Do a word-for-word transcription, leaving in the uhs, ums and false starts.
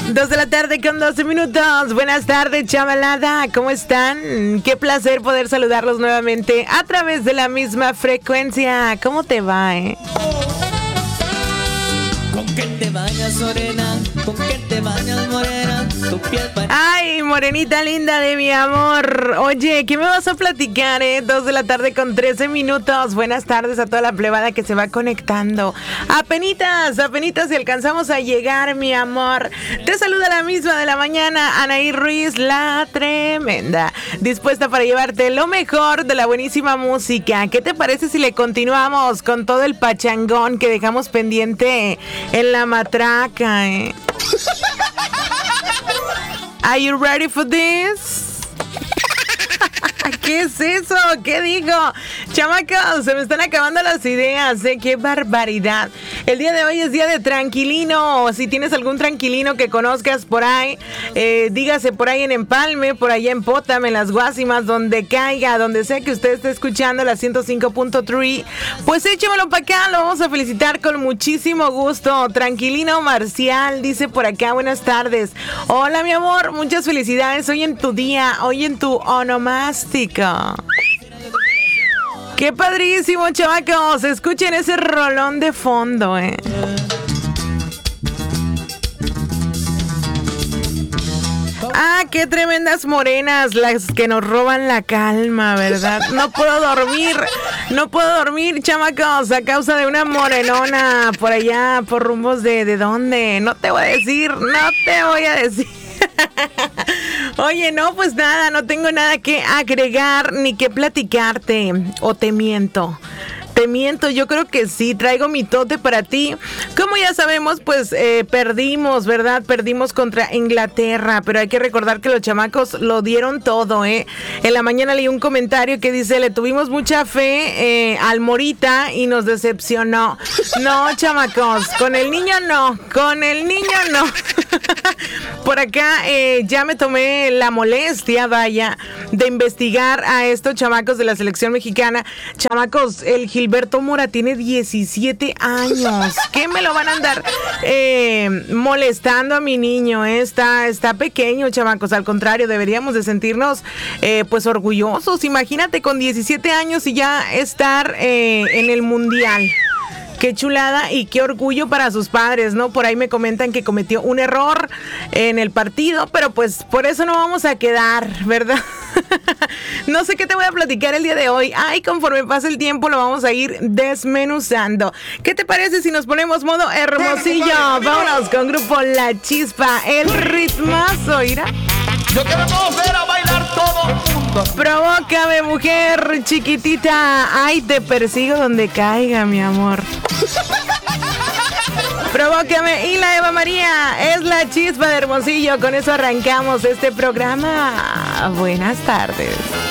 Dos de la tarde con doce minutos. Buenas tardes, chavalada. ¿Cómo están? Qué placer poder saludarlos nuevamente a través de la misma frecuencia. ¿Cómo te va, eh? ¿Con qué te bañas, morena? ¿Con qué te bañas, morena? Tu piel para... Ay, morenita linda de mi amor. Oye, ¿qué me vas a platicar, eh? Dos de la tarde con trece minutos. Buenas tardes a toda la plebada que se va conectando. Apenitas, apenitas si alcanzamos a llegar, mi amor. Te saluda la misma de la mañana, Anaí Ruiz, la tremenda. Dispuesta para llevarte lo mejor de la buenísima música. ¿Qué te parece si le continuamos con todo el pachangón que dejamos pendiente en la matraca, eh? Are you ready for this? ¿Qué es eso? ¿Qué digo? Chamacos, se me están acabando las ideas, ¿eh? ¡Qué barbaridad! El día de hoy es día de tranquilino. Si tienes algún tranquilino que conozcas por ahí, eh, dígase por ahí en Empalme, por allá en Pótame, en Las Guásimas, donde caiga, donde sea que usted esté escuchando la ciento cinco punto tres, pues échemelo para acá, lo vamos a felicitar con muchísimo gusto. Tranquilino Marcial dice por acá, buenas tardes. Hola, mi amor, muchas felicidades hoy en tu día, hoy en tu onomástico. ¡Qué padrísimo, chavacos! Escuchen ese rolón de fondo, eh. Ah, qué tremendas morenas las que nos roban la calma, ¿verdad? No puedo dormir, no puedo dormir, chamacos, a causa de una morenona por allá, por rumbos de, ¿de dónde? No te voy a decir, no te voy a decir. Oye, no, pues nada, no tengo nada que agregar ni que platicarte. O te miento. Te miento, yo creo que sí, traigo mi tote para ti. Como ya sabemos, pues eh, perdimos, ¿verdad? Perdimos contra Inglaterra, pero hay que recordar que los chamacos lo dieron todo, ¿eh? En la mañana leí un comentario que dice, le tuvimos mucha fe eh, al Morita y nos decepcionó. No, chamacos, con el niño no, con el niño no. Por acá eh, ya me tomé la molestia, vaya, de investigar a estos chamacos de la selección mexicana. Chamacos, el Gilberto Mora tiene diecisiete años. ¿Qué me lo van a andar eh, molestando a mi niño? Eh? Está, está pequeño, chamacos. Al contrario, deberíamos de sentirnos eh, pues orgullosos. Imagínate con diecisiete años y ya estar eh, en el mundial. Qué chulada y qué orgullo para sus padres, ¿no? Por ahí me comentan que cometió un error en el partido, pero pues por eso no vamos a quedar, ¿verdad? No sé qué te voy a platicar el día de hoy. Ay, conforme pase el tiempo lo vamos a ir desmenuzando. ¿Qué te parece si nos ponemos modo Hermosillo? Vámonos con grupo La Chispa, el ritmazo, ¿irá? Yo quiero ver a bailar todo juntos. Provócame, mujer chiquitita. Ay, te persigo donde caiga, mi amor. Provócame. Y la Eva María es La Chispa de Hermosillo. Con eso arrancamos este programa. Buenas tardes.